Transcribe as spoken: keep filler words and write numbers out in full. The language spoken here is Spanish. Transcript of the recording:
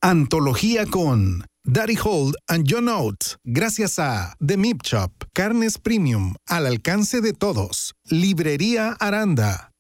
Antología con Daddy Hold and John Oates, gracias a The Meat Shop, carnes premium al alcance de todos. Librería Aranda,